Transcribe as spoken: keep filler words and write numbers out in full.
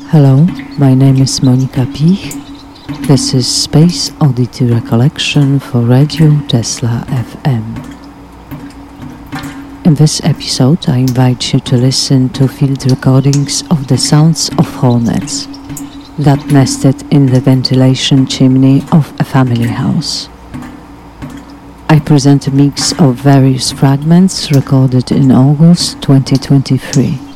Hello, my name is Monika Pich. This is Space Oddity Recollection for Radio Tesla F M. In this episode, I invite you to listen to field recordings of the sounds of hornets that nested in the ventilation chimney of a family house. I present a mix of various fragments recorded in August twenty twenty-three.